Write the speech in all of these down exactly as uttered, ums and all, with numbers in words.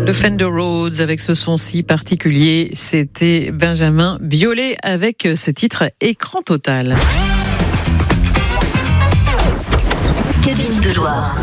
Le Fender Rhodes avec ce son si particulier, c'était Benjamin Biolay avec ce titre Écran total. Cabine de Loire.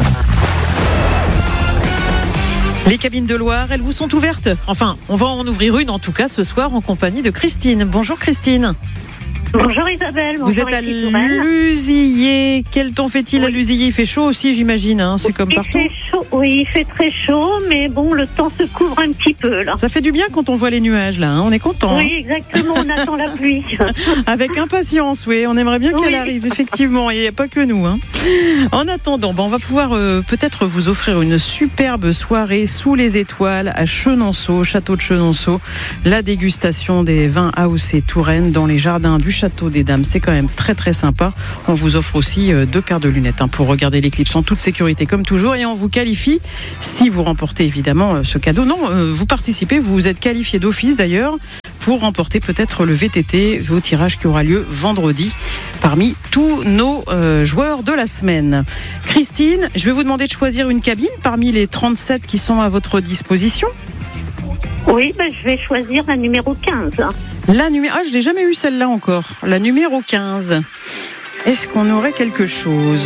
Les cabines de Loire, elles vous sont ouvertes. Enfin, on va en ouvrir une en tout cas ce soir en compagnie de Christine. Bonjour Christine. Bonjour Isabelle. Bonjour. Vous êtes à Lusillier. Quel temps fait-il oui. à Lusillier? Il fait chaud aussi, j'imagine. Hein, c'est oui, comme partout. Il fait chaud, oui, il fait très chaud, mais bon, le temps se couvre un petit peu là. Ça fait du bien quand on voit les nuages là. Hein, on est content. Oui, exactement. On attend la pluie. Avec impatience, oui. On aimerait bien qu'elle oui. arrive, effectivement. Il n'y a pas que nous. Hein. En attendant, ben, on va pouvoir euh, peut-être vous offrir une superbe soirée sous les étoiles à Chenonceau, château de Chenonceau. La dégustation des vins A O C Touraine dans les jardins du Château des Dames, c'est quand même très très sympa. On vous offre aussi deux paires de lunettes hein, pour regarder l'éclipse en toute sécurité comme toujours et on vous qualifie si vous remportez évidemment ce cadeau. Non, euh, vous participez, vous êtes qualifié d'office d'ailleurs pour remporter peut-être le V T T au tirage qui aura lieu vendredi parmi tous nos euh, joueurs de la semaine. Christine, je vais vous demander de choisir une cabine parmi les trente-sept qui sont à votre disposition. Oui, ben, je vais choisir la numéro quinze. La numéro... Ah, je n'ai jamais eu celle-là encore. La numéro quinze. Est-ce qu'on aurait quelque chose?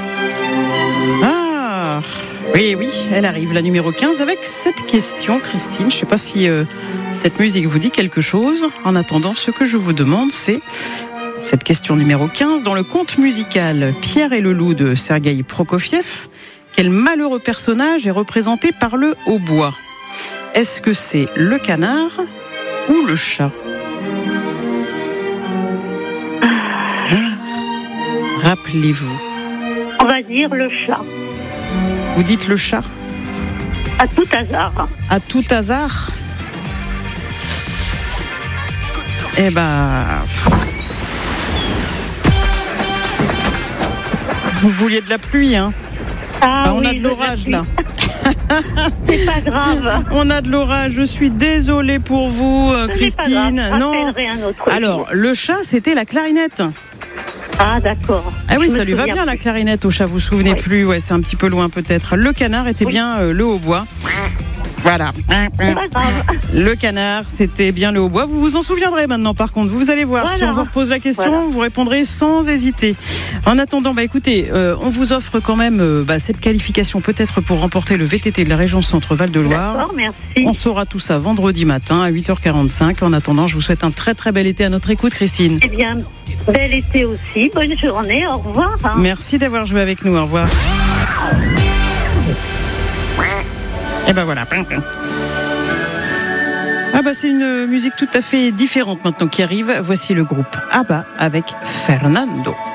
Ah, oui, oui, elle arrive, la numéro quinze, avec cette question, Christine. Je ne sais pas si euh, cette musique vous dit quelque chose. En attendant, ce que je vous demande, c'est cette question numéro quinze. Dans le conte musical Pierre et le loup de Sergueï Prokofiev, quel malheureux personnage est représenté par le hautbois? Est-ce que c'est le canard ou le chat? Rappelez-vous. On va dire le chat. Vous dites le chat? À tout hasard. À tout hasard? Eh ben... Vous vouliez de la pluie, hein? Ah, enfin, on oui, a de l'orage, là. C'est pas grave. On a de l'orage. Je suis désolée pour vous, Ce Christine. Non. Un autre Alors, jour. le chat, c'était la clarinette. Ah, d'accord. Ah oui, Je ça lui va bien plus. la clarinette au chat, vous vous souvenez oui. plus? Ouais, c'est un petit peu loin peut-être. Le canard était oui. bien euh, le hautbois. Voilà. C'est pas grave. Le canard, c'était bien le hautbois. Vous vous en souviendrez maintenant, par contre. Vous allez voir. Voilà. Si on vous repose la question, voilà. vous répondrez sans hésiter. En attendant, bah écoutez, euh, on vous offre quand même euh, bah, cette qualification peut-être pour remporter le V T T de la région Centre Val de Loire. D'accord, merci. On saura tout ça vendredi matin à huit heures quarante-cinq. En attendant, je vous souhaite un très très bel été à notre écoute, Christine. Eh bien, bel été aussi. Bonne journée. Au revoir. Merci d'avoir joué avec nous. Au revoir. Et ben voilà. Ah bah c'est une musique tout à fait différente maintenant qui arrive. Voici le groupe ABBA avec Fernando.